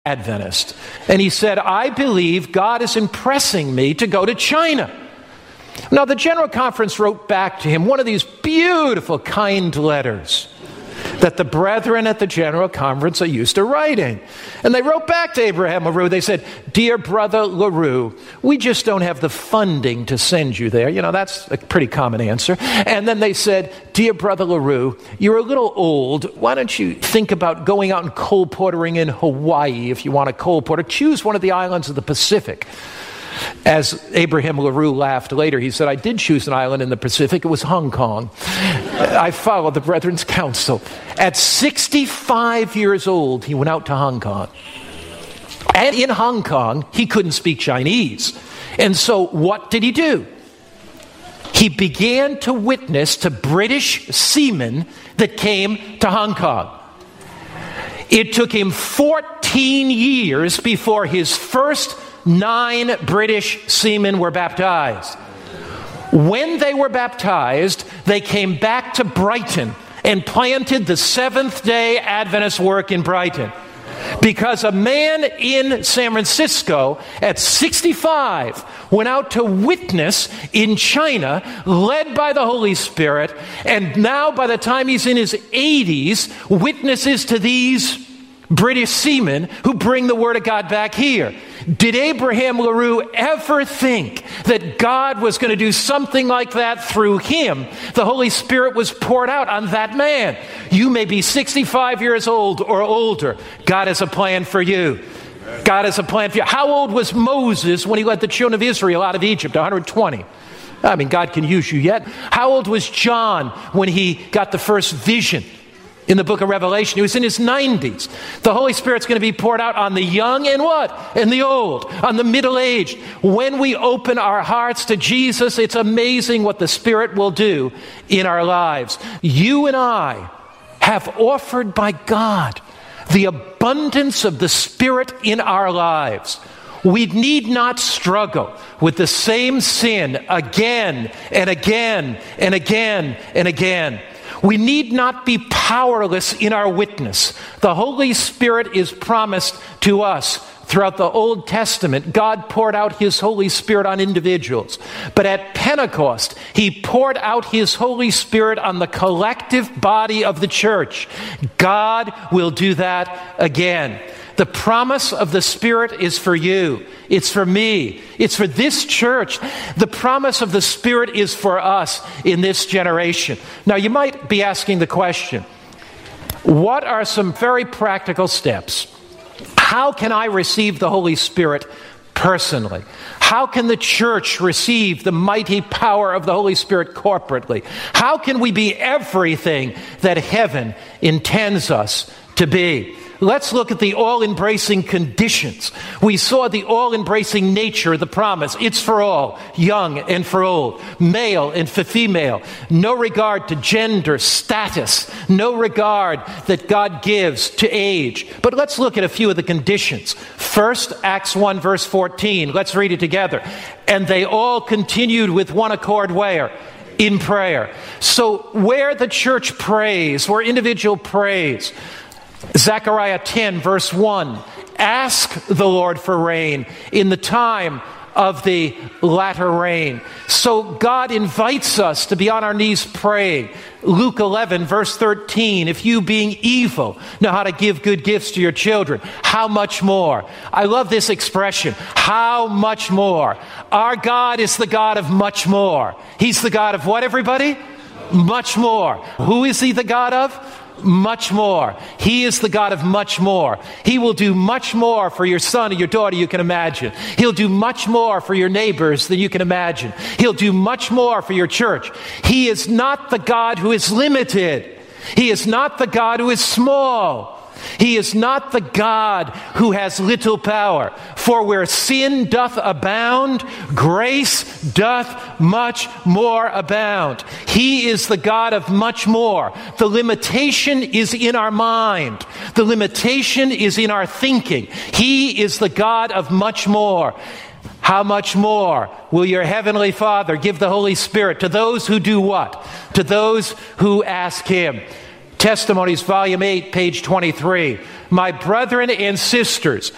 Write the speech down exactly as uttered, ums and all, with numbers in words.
Adventist. And he said, I believe God is impressing me to go to China. Now, the General Conference wrote back to him one of these beautiful, kind letters that the brethren at the General Conference are used to writing. And they wrote back to Abraham LaRue. They said, Dear Brother LaRue, we just don't have the funding to send you there. You know, that's a pretty common answer. And then they said, Dear Brother LaRue, you're a little old. Why don't you think about going out and colportering in Hawaii if you want to colporter? Choose one of the islands of the Pacific. As Abraham LaRue laughed later, he said, I did choose an island in the Pacific. It was Hong Kong. I followed the Brethren's counsel. At sixty-five years old, he went out to Hong Kong. And in Hong Kong, he couldn't speak Chinese. And so what did he do? He began to witness to British seamen that came to Hong Kong. It took him fourteen years before his first nine British seamen were baptized. When they were baptized, they came back to Brighton and planted the Seventh-day Adventist work in Brighton. Because a man in San Francisco at sixty-five went out to witness in China, led by the Holy Spirit, and now by the time he's in his eighties, witnesses to these British seamen who bring the Word of God back here. Did Abraham LaRue ever think that God was going to do something like that through him? The Holy Spirit was poured out on that man. You may be sixty-five years old or older. God has a plan for you. God has a plan for you. How old was Moses when he led the children of Israel out of Egypt? one hundred twenty. I mean, God can use you yet. How old was John when he got the first vision in the book of Revelation? He was in his nineties. The Holy Spirit's going to be poured out on the young and what? And the old, on the middle-aged. When we open our hearts to Jesus, it's amazing what the Spirit will do in our lives. You and I have offered by God the abundance of the Spirit in our lives. We need not struggle with the same sin again and again and again and again. We need not be powerless in our witness. The Holy Spirit is promised to us throughout the Old Testament. God poured out His Holy Spirit on individuals. But at Pentecost, He poured out His Holy Spirit on the collective body of the church. God will do that again. The promise of the Spirit is for you. It's for me. It's for this church. The promise of the Spirit is for us in this generation. Now, you might be asking the question, what are some very practical steps? How can I receive the Holy Spirit personally? How can the church receive the mighty power of the Holy Spirit corporately? How can we be everything that heaven intends us to be? Let's look at the all-embracing conditions. We saw the all-embracing nature of the promise. It's for all, young and for old, male and for female. No regard to gender, status, no regard that God gives to age. But let's look at a few of the conditions. First, Acts one, verse fourteen. Let's read it together. And they all continued with one accord where? In prayer. So where the church prays, where individual prays, Zechariah ten, verse one, ask the Lord for rain in the time of the latter rain. So God invites us to be on our knees praying. Luke eleven, verse thirteen, if you being evil know how to give good gifts to your children, how much more? I love this expression, how much more? Our God is the God of much more. He's the God of what, everybody? Much more. Who is He the God of? Much more. He is the God of much more. He will do much more for your son or your daughter you can imagine. He'll do much more for your neighbors than you can imagine. He'll do much more for your church. He is not the God who is limited. He is not the God who is small. He is not the God who has little power. For where sin doth abound, grace doth much more abound. He is the God of much more. The limitation is in our mind. The limitation is in our thinking. He is the God of much more. How much more will your heavenly Father give the Holy Spirit to those who do what? To those who ask Him. Testimonies, volume eight, page twenty-three. My brethren and sisters,